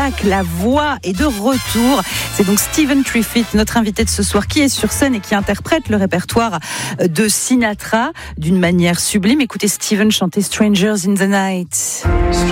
spectacle, la voix est de retour. C'est donc Stephen Triffitt, notre invité de ce soir, qui est sur scène et qui interprète le répertoire de Sinatra d'une manière sublime. Écoutez Stephen chanter Strangers in the Night.